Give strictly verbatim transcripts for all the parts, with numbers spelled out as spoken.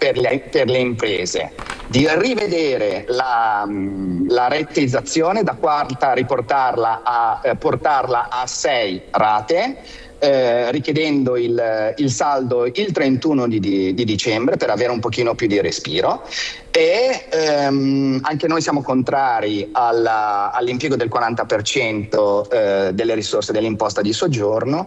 per le, per le imprese di rivedere la, la rateizzazione da quarta, riportarla a eh, portarla a sei rate, eh, richiedendo il, il saldo il trentuno di, di, di dicembre per avere un pochino più di respiro. E ehm, anche noi siamo contrari alla, all'impiego del quaranta per cento eh, delle risorse dell'imposta di soggiorno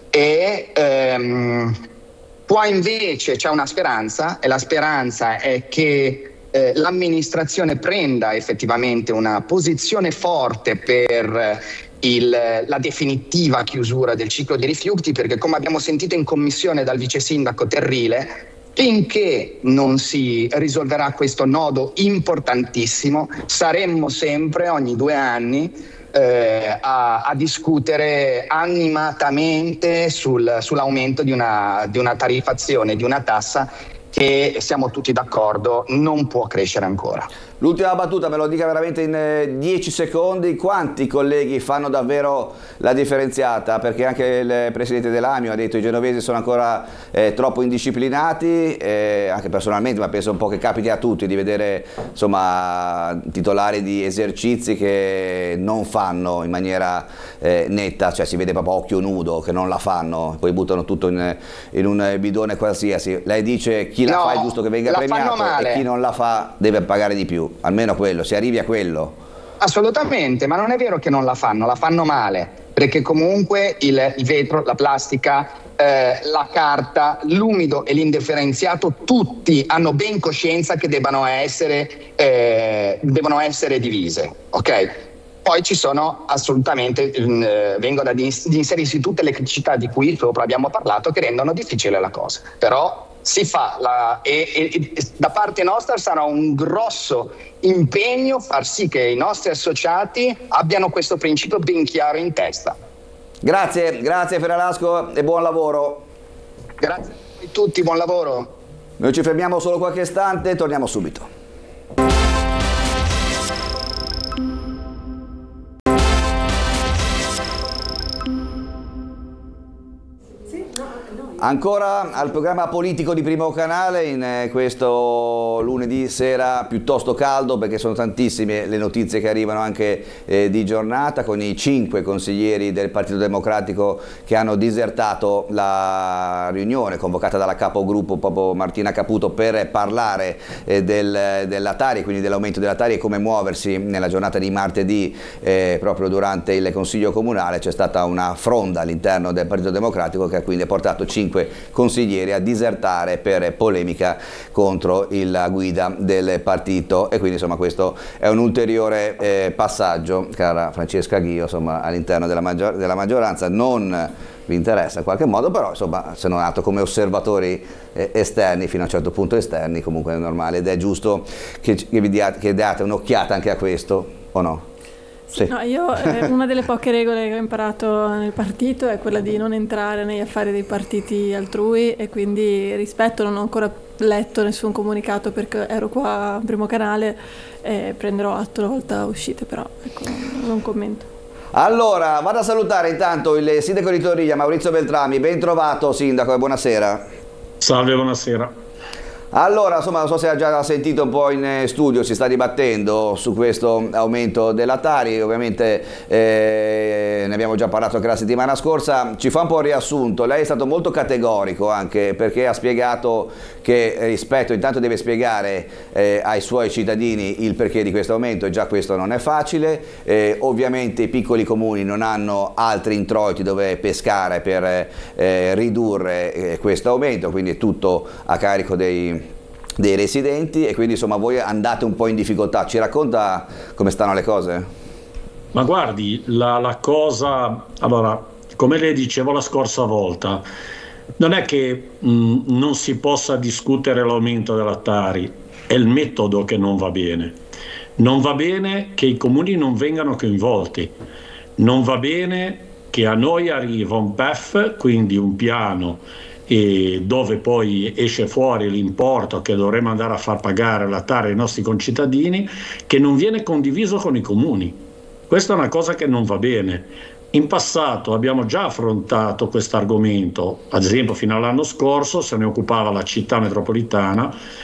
e ehm, poi invece c'è una speranza, e la speranza è che eh, l'amministrazione prenda effettivamente una posizione forte per il, la definitiva chiusura del ciclo dei rifiuti, perché come abbiamo sentito in commissione dal vice sindaco Terrile, finché non si risolverà questo nodo importantissimo, saremmo sempre ogni due anni eh, a, a discutere animatamente sul, sull'aumento di una, di una tariffazione, di una tassa che, siamo tutti d'accordo, non può crescere ancora. L'ultima battuta, me lo dica veramente in dieci secondi, quanti colleghi fanno davvero la differenziata? Perché anche il presidente dell'A M I O ha detto che i genovesi sono ancora eh, troppo indisciplinati, eh, anche personalmente, ma penso un po' che capiti a tutti di vedere insomma titolari di esercizi che non fanno in maniera eh, netta, cioè si vede proprio a occhio nudo che non la fanno, poi buttano tutto in, in un bidone qualsiasi. Lei dice chi la no, fa è giusto che venga premiato e chi non la fa deve pagare di più. Almeno quello, si arrivi a quello. Assolutamente, ma non è vero che non la fanno, la fanno male, perché comunque il, il vetro, la plastica, eh, la carta, l'umido e l'indifferenziato, tutti hanno ben coscienza che debbano essere, eh, devono essere divise, ok? Poi ci sono assolutamente, eh, vengono ad inserirsi tutte le criticità di cui sopra abbiamo parlato che rendono difficile la cosa, però si fa la, e, e, e da parte nostra sarà un grosso impegno far sì che i nostri associati abbiano questo principio ben chiaro in testa. Grazie, grazie Ferralasco e buon lavoro. Grazie a tutti, buon lavoro. Noi ci fermiamo solo qualche istante e torniamo subito. Ancora al programma politico di Primo Canale in questo lunedì sera piuttosto caldo, perché sono tantissime le notizie che arrivano anche eh, di giornata, con i cinque consiglieri del Partito Democratico che hanno disertato la riunione convocata dalla capogruppo proprio Martina Caputo per parlare eh, del, della Tari, quindi dell'aumento della Tari e come muoversi nella giornata di martedì eh, proprio durante il Consiglio Comunale. C'è stata una fronda all'interno del Partito Democratico che quindi ha portato cinque consiglieri a disertare per polemica contro la guida del partito, e quindi insomma questo è un ulteriore eh, passaggio, cara Francesca Ghio, insomma all'interno della, maggior della maggioranza. Non vi interessa in qualche modo, però insomma se non altro come osservatori eh, esterni, fino a un certo punto esterni, comunque è normale ed è giusto che, che vi diate, che diate un'occhiata anche a questo, o no? Sì. No, io eh, una delle poche regole che ho imparato nel partito è quella di non entrare negli affari dei partiti altrui, e quindi rispetto, non ho ancora letto nessun comunicato perché ero qua a Primo Canale e prenderò atto una volta uscite, però ecco, non commento. Allora, vado a salutare intanto il sindaco di Torriglia, Maurizio Beltrami. Ben trovato sindaco e buonasera. Salve, buonasera. Allora, insomma, non so se ha già sentito un po' in studio, si sta dibattendo su questo aumento della Tari, ovviamente eh, ne abbiamo già parlato anche la settimana scorsa. Ci fa un po' il riassunto. Lei è stato molto categorico anche perché ha spiegato che rispetto, intanto deve spiegare eh, ai suoi cittadini il perché di questo aumento, e già questo non è facile. Eh, ovviamente i piccoli comuni non hanno altri introiti dove pescare per eh, ridurre eh, questo aumento, quindi è tutto a carico dei dei residenti, e quindi insomma voi andate un po' in difficoltà. Ci racconta come stanno le cose? Ma guardi, la, la cosa, allora, come le dicevo la scorsa volta, non è che mh, non si possa discutere l'aumento della Tari, è il metodo che non va bene. Non va bene che i comuni non vengano coinvolti, non va bene che a noi arriva un P E F, quindi un piano e dove poi esce fuori l'importo che dovremo andare a far pagare la Tari ai nostri concittadini, che non viene condiviso con i comuni. Questa è una cosa che non va bene. In passato abbiamo già affrontato questo argomento, ad esempio fino all'anno scorso se ne occupava la città metropolitana,